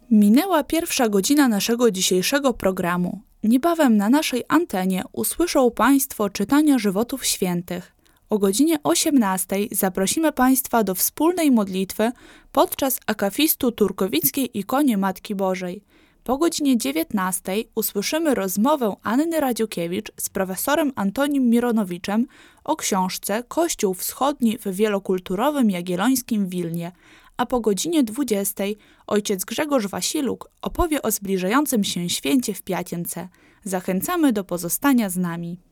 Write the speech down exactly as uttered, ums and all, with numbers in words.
Minęła pierwsza godzina naszego dzisiejszego programu. Niebawem na naszej antenie usłyszą Państwo czytania żywotów świętych. O godzinie osiemnastej zaprosimy Państwa do wspólnej modlitwy podczas akafistu turkowickiej ikonie Matki Bożej. Po godzinie dziewiętnastej usłyszymy rozmowę Anny Radziukiewicz z profesorem Antonim Mironowiczem o książce Kościół Wschodni w wielokulturowym Jagiellońskim Wilnie, a po godzinie dwudziestej ojciec Grzegorz Wasiluk opowie o zbliżającym się święcie w Piatience. Zachęcamy do pozostania z nami.